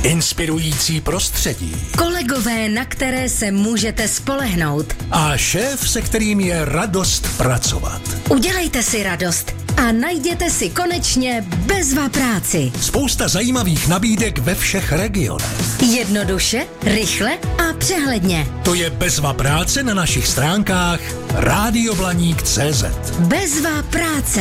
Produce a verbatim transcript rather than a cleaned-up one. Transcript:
inspirující prostředí. Kolegové, na které se můžete spolehnout. A šéf, se kterým je radost pracovat. Udělejte si radost a najděte si konečně Bezva práci. Spousta zajímavých nabídek ve všech regionech. Jednoduše, rychle a přehledně. To je Bezva práce na našich stránkách rádio blaník tečka cé zet. Bezva práce.